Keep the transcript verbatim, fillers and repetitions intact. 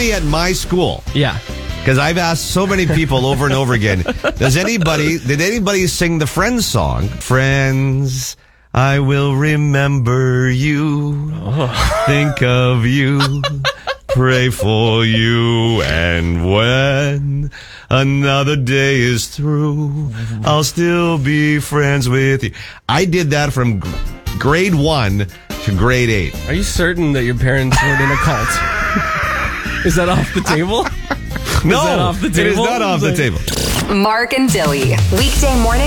anybody at my school, Yeah. because I've asked so many people over and over again, does anybody, did anybody sing the Friends song? Friends, I will remember you, Oh. think of you, pray for you, and when another day is through, I'll still be friends with you. I did that from g- grade one to grade eight. Are you certain that your parents weren't in a cult? Is that off the table? No, that off the it is table? not off the Like- table. Mark and Dilly. Weekday morning.